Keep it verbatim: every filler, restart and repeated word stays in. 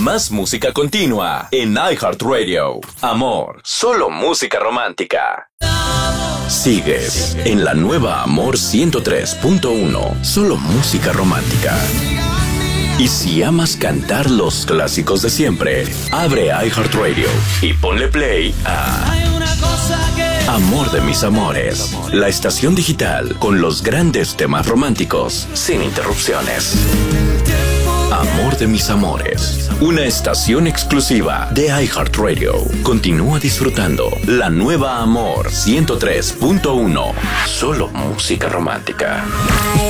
Más música continua en iHeartRadio. Amor, solo música romántica. Sigues en la nueva Amor ciento tres punto uno, solo música romántica. Y si amas cantar los clásicos de siempre, abre iHeartRadio y ponle play a Amor de mis amores, la estación digital con los grandes temas románticos, sin interrupciones. Amor de mis amores, una estación exclusiva de iHeartRadio. Continúa disfrutando la nueva Amor ciento tres punto uno, solo música romántica.